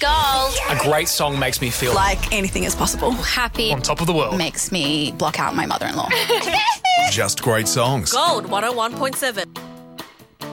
Gold. A great song makes me feel Like anything is possible. Happy. on top of the world. Makes me block out my mother-in-law. Just great songs. Gold 101.7.